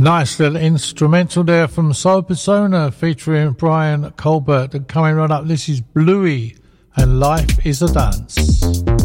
Nice little instrumental there from Soul Persona featuring Brian Colbert. And coming right up, this is Bluey and Life is a Dance.